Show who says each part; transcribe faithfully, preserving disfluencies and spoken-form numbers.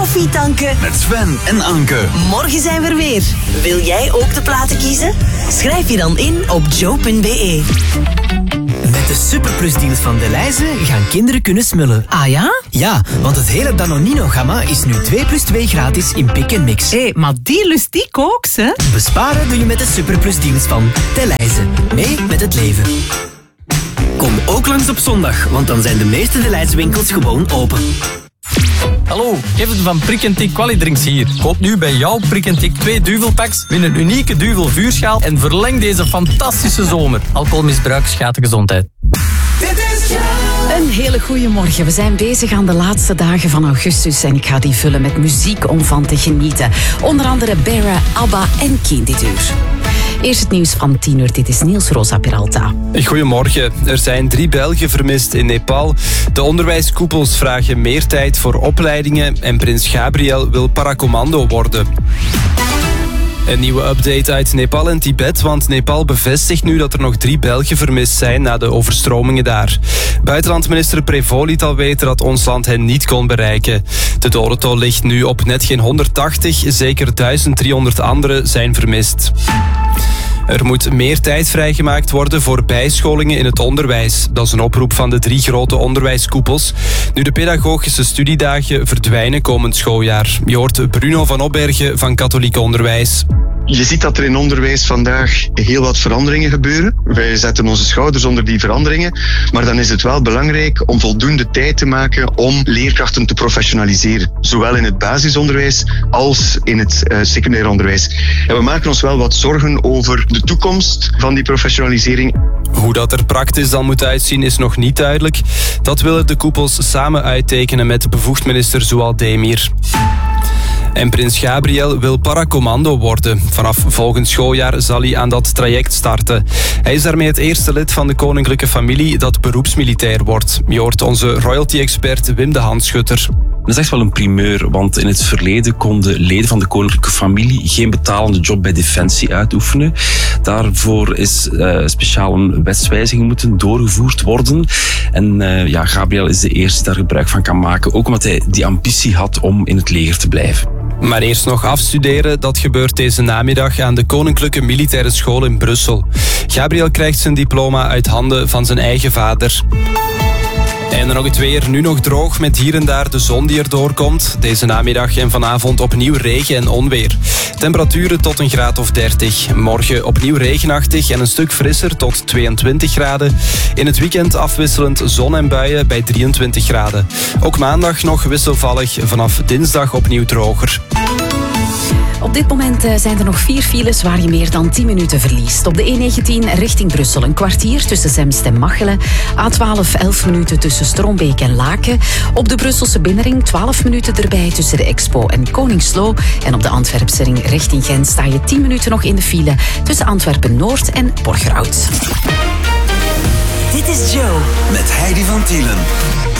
Speaker 1: Koffie tanken
Speaker 2: met Sven en Anke.
Speaker 1: Morgen zijn we er weer. Wil jij ook de platen kiezen? Schrijf je dan in op joe punt be.
Speaker 3: Met de superplusdeals van Delhaize gaan kinderen kunnen smullen.
Speaker 4: Ah ja?
Speaker 3: Ja, want het hele Danonino-gamma is nu twee plus twee gratis in Pick and Mix.
Speaker 4: Hé, hey, maar die lust die kooks, hè?
Speaker 3: Besparen doe je met de superplusdeals van Delhaize. Mee met het leven. Kom ook langs op zondag, want dan zijn de meeste Delhaize winkels gewoon open.
Speaker 5: Hallo, Kevin van Prick en Tik Qualidrinks hier. Koop nu bij jouw Prick en Tik twee duvelpacks, win een unieke duvel vuurschaal en verleng deze fantastische zomer. Alcoholmisbruik schaadt de gezondheid.
Speaker 6: Een hele goede morgen. We zijn bezig aan de laatste dagen van augustus en ik ga die vullen met muziek om van te genieten. Onder andere Bera, ABBA en Kind dit uur. Eerst het nieuws van tien uur. Dit is Niels Rosa Peralta.
Speaker 7: Goedemorgen. Er zijn drie Belgen vermist in Nepal. De onderwijskoepels vragen meer tijd voor opleidingen en prins Gabriel wil paracommando worden. Een nieuwe update uit Nepal en Tibet, want Nepal bevestigt nu dat er nog drie Belgen vermist zijn na de overstromingen daar. Buitenlandminister Prévost liet al weten dat ons land hen niet kon bereiken. De dodental ligt nu op net geen honderdtachtig, zeker duizend driehonderd anderen zijn vermist. Er moet meer tijd vrijgemaakt worden voor bijscholingen in het onderwijs. Dat is een oproep van de drie grote onderwijskoepels. Nu de pedagogische studiedagen verdwijnen komend schooljaar. Je hoort Bruno van Opbergen van Katholiek Onderwijs.
Speaker 8: Je ziet dat er in onderwijs vandaag heel wat veranderingen gebeuren. Wij zetten onze schouders onder die veranderingen. Maar dan is het wel belangrijk om voldoende tijd te maken om leerkrachten te professionaliseren. Zowel in het basisonderwijs als in het uh, secundair onderwijs. En we maken ons wel wat zorgen over de toekomst van die professionalisering.
Speaker 7: Hoe dat er praktisch dan moet uitzien is nog niet duidelijk. Dat willen de koepels samen uittekenen met bevoegd minister Zoual Demir. En prins Gabriel wil paracommando worden. Vanaf volgend schooljaar zal hij aan dat traject starten. Hij is daarmee het eerste lid van de koninklijke familie dat beroepsmilitair wordt. Je hoort onze royalty-expert Wim de Handschutter.
Speaker 9: Dat is echt wel een primeur, want in het verleden konden leden van de koninklijke familie geen betalende job bij Defensie uitoefenen. Daarvoor is uh, speciaal een wetswijziging moeten doorgevoerd worden. En uh, ja, Gabriel is de eerste die daar gebruik van kan maken, ook omdat hij die ambitie had om in het leger te blijven.
Speaker 7: Maar eerst nog afstuderen, dat gebeurt deze namiddag aan de Koninklijke Militaire School in Brussel. Gabriel krijgt zijn diploma uit handen van zijn eigen vader. En dan nog het weer. Nu nog droog met hier en daar de zon die er doorkomt. Deze namiddag en vanavond opnieuw regen en onweer. Temperaturen tot een graad of dertig. Morgen opnieuw regenachtig en een stuk frisser tot tweeëntwintig graden. In het weekend afwisselend zon en buien bij drieëntwintig graden. Ook maandag nog wisselvallig. Vanaf dinsdag opnieuw droger.
Speaker 6: Op dit moment zijn er nog vier files waar je meer dan tien minuten verliest. Op de E negentien richting Brussel een kwartier tussen Zemst en Machelen. A twaalf elf minuten tussen Strombeek en Laken. Op de Brusselse binnenring twaalf minuten erbij tussen de Expo en Koningslo. En op de Antwerpse ring richting Gent sta je tien minuten nog in de file tussen Antwerpen-Noord en Borgerhout.
Speaker 1: Dit is Joe
Speaker 2: met Heidi van Tielen.